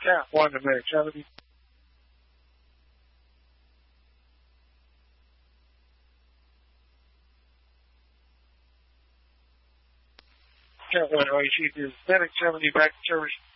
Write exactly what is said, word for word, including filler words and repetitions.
Cat one to Medic seventy. Cat one, O A C is Medic seventy back to service.